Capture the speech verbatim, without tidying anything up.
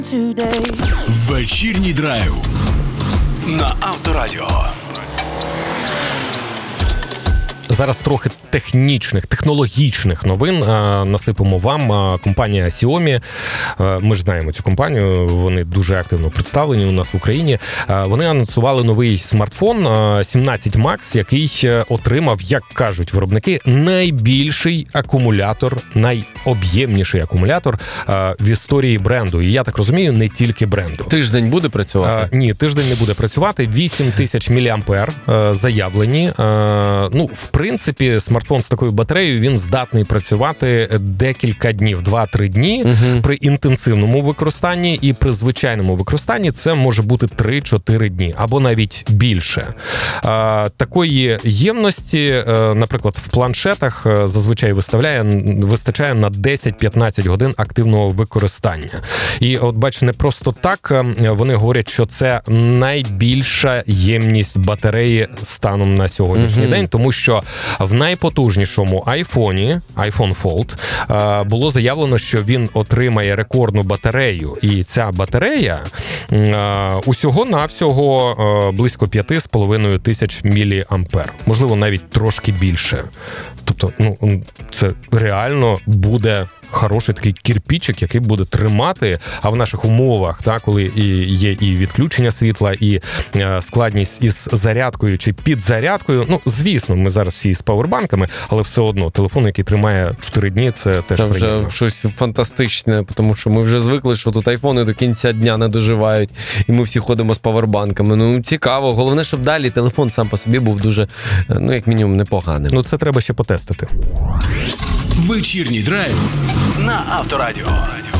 Вечірній драйв на Авторадіо. Зараз трохи технічних, технологічних новин а, насипемо вам. А, компанія Xiaomi, а, ми ж знаємо цю компанію, вони дуже активно представлені у нас в Україні. А, вони анонсували новий смартфон а, сімнадцять Макс, який отримав, як кажуть виробники, найбільший акумулятор, найоб'ємніший акумулятор а, в історії бренду. І я так розумію, не тільки бренду. Тиждень буде працювати? А, ні, тиждень не буде працювати. вісім тисяч міліампер а, заявлені. А, ну, в В принципі, смартфон з такою батареєю, він здатний працювати декілька днів, два-три дні угу. при інтенсивному використанні, і при звичайному використанні це може бути три-чотири дні, або навіть більше. А, такої ємності, наприклад, в планшетах зазвичай виставляє, вистачає на десять-п'ятнадцять годин активного використання. І от бач, не просто так, вони говорять, що це найбільша ємність батареї станом на сьогоднішній угу. день, тому що в найпотужнішому айфоні, iPhone Fold, було заявлено, що він отримає рекордну батарею. І ця батарея усього-навсього близько п'ять з половиною тисяч міліампер. Можливо, навіть трошки більше. Тобто, ну, це реально буде хороший такий кирпичик, який буде тримати, а в наших умовах, так, коли і є і відключення світла, і складність із зарядкою чи підзарядкою, ну, звісно, ми зараз всі з павербанками, але все одно телефон, який тримає чотири дні, це теж це вже приємно. Щось фантастичне, тому що ми вже звикли, що тут айфони до кінця дня не доживають, і ми всі ходимо з павербанками. Ну, цікаво. Головне, щоб далі телефон сам по собі був дуже, ну, як мінімум, непоганим. Ну, це треба ще потестити. Вечірній драйв на Авторадіо.